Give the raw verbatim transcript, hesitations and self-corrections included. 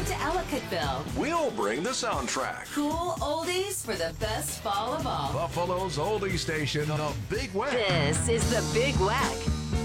going to Ellicottville. We'll bring the soundtrack. Cool oldies for the best fall of all. Buffalo's oldie station, The Big Wack. This is The Big Wack.